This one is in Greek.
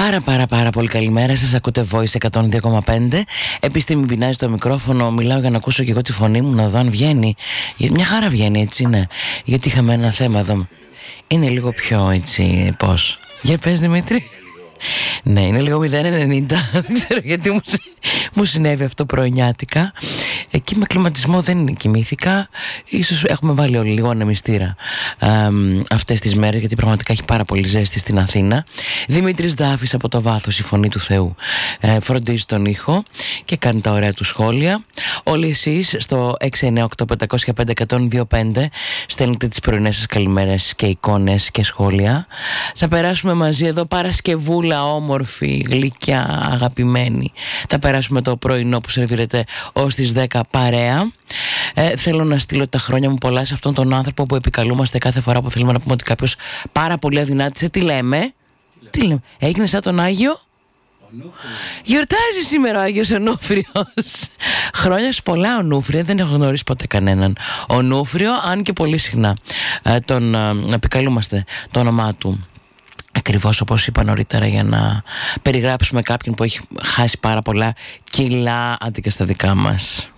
Πάρα πολύ καλημέρα σας. Ακούτε Voice 102,5. Επιστήμη πεινάζει στο μικρόφωνο. Μιλάω για να ακούσω και εγώ τη φωνή μου, να δω αν βγαίνει. Μια χαρά βγαίνει, έτσι είναι. Γιατί είχαμε ένα θέμα εδώ. Είναι λίγο πιο έτσι, πώς. Για πες, Δημήτρη. Ναι, είναι λίγο 0,90. Δεν ξέρω γιατί μου συνέβη αυτό πρωινιάτικα. Εκεί με κλιματισμό δεν κοιμήθηκα. Ίσως έχουμε βάλει όλοι λίγο ανεμιστήρα αυτές τις μέρες, γιατί πραγματικά έχει πάρα πολύ ζέστη στην Αθήνα. Δημήτρης Δάφης από το βάθος, η φωνή του Θεού, φροντίζει τον ήχο και κάνει τα ωραία του σχόλια. Όλοι εσείς στο 698-505-125 στέλνετε τις πρωινές σας καλημέρες και εικόνες και σχόλια. Θα περάσουμε μαζί εδώ Παρασκευούλα, όμορφη, γλυκιά, αγαπημένη. Θα περάσουμε το πρωινό που σερβίρεται ως τις 10 παρέα. Θέλω να στείλω τα χρόνια μου πολλά σε αυτόν τον άνθρωπο που επικαλούμαστε κάθε φορά που θέλουμε να πούμε ότι κάποιος πάρα πολύ αδυνάτησε. Τι λέμε? Έγινε σαν τον Άγιο? Γιορτάζει σήμερα ο Άγιος Ονούφριος. Χρόνια πολλά Ονούφριο. Δεν έχω γνωρίσει ποτέ κανέναν Ονούφριο, αν και πολύ συχνά τον επικαλούμαστε το όνομά του. Ακριβώς όπως είπα νωρίτερα, για να περιγράψουμε κάποιον που έχει χάσει πάρα πολλά κιλά αντί και στα δικά μας.